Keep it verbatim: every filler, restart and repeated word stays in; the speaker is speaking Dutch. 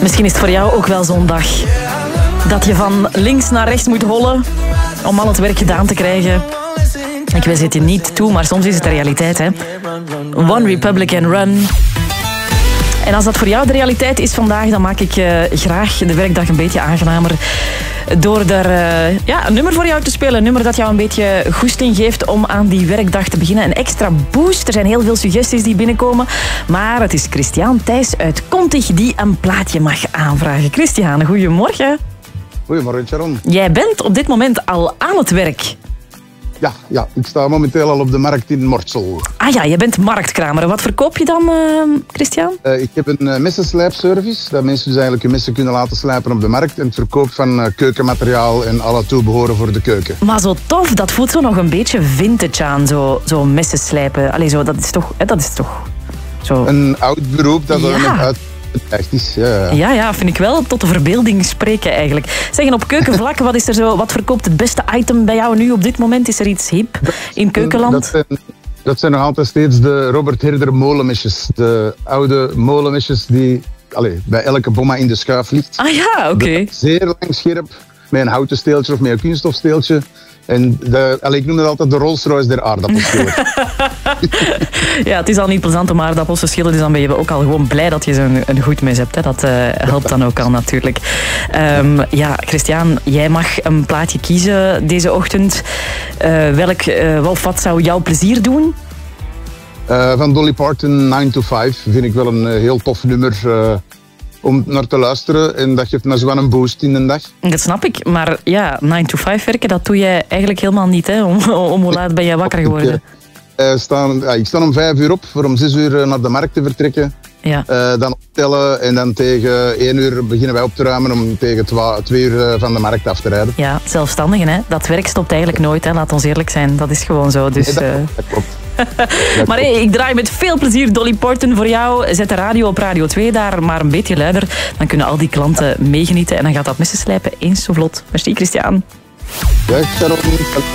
Misschien is het voor jou ook wel zo'n dag dat je van links naar rechts moet hollen om al het werk gedaan te krijgen. Ik wens het je niet toe, maar soms is het de realiteit, hè. One Republic and Run. En als dat voor jou de realiteit is vandaag, dan maak ik uh, graag de werkdag een beetje aangenamer door er uh, ja, een nummer voor jou te spelen. Een nummer dat jou een beetje goesting geeft om aan die werkdag te beginnen. Een extra boost. Er zijn heel veel suggesties die binnenkomen. Maar het is Christian Thijs uit Kontig die een plaatje mag aanvragen. Christian, goedemorgen. Goedemorgen, Sharon. Jij bent op dit moment al aan het werk. Ja, ja, ik sta momenteel al op de markt in Mortsel. Ah ja, je bent marktkramer. Wat verkoop je dan, uh, Christian? Uh, ik heb een uh, messenslijpservice. Dat mensen dus eigenlijk hun messen kunnen laten slijpen op de markt. En het verkoop van uh, keukenmateriaal en alle toebehoren voor de keuken. Maar zo tof, dat voelt zo nog een beetje vintage aan, zo, zo messen slijpen. Allee, zo, dat is toch... Hè, dat is toch zo... Een oud beroep dat er ja. nog uit... Echt is, ja. ja, ja, vind ik wel tot de verbeelding spreken eigenlijk. Zeg, en op keukenvlak, wat is er zo? Wat verkoopt het beste item bij jou nu op dit moment? Is er iets hip in keukenland? Dat zijn, dat zijn nog altijd steeds de Robert Herder molenmesjes. De oude molenmesjes die allez, bij elke bomma in de schuif ligt. Ah ja, oké. Okay. Zeer lang scherp, met een houten steeltje of met een kunststofsteeltje. En de, allez, ik noem het altijd de Rolls Royce der aardappelschiller. Ja, het is al niet plezant om aardappels te schillen, dus dan ben je ook al gewoon blij dat je zo'n een goed mes hebt. Hè. Dat uh, helpt dan ook al natuurlijk. Um, ja, Christian, jij mag een plaatje kiezen deze ochtend. Uh, welk, uh, of wat zou jouw plezier doen? Uh, van Dolly Parton, nine to five, vind ik wel een uh, heel tof nummer... Uh, om naar te luisteren en dat geeft me zo een boost in de dag. Dat snap ik, maar ja, nine to five werken, dat doe jij eigenlijk helemaal niet, hè? Om, om hoe laat ben jij wakker geworden? Ik, uh, sta, ja, ik sta om vijf uur op voor om zes uur naar de markt te vertrekken. Ja. Uh, dan optellen en dan tegen één uur beginnen wij op te ruimen om tegen twa, twee uur van de markt af te rijden. Ja, zelfstandigen, hè? Dat werk stopt eigenlijk nooit, hè? Laat ons eerlijk zijn. Dat is gewoon zo. Dus, nee, dat, uh... dat klopt. Maar hey, ik draai met veel plezier Dolly Parton voor jou. Zet de radio op Radio twee daar, maar een beetje luider. Dan kunnen al die klanten meegenieten en dan gaat dat messenslijpen eens zo vlot. Merci, Christian. Ja, Sharon.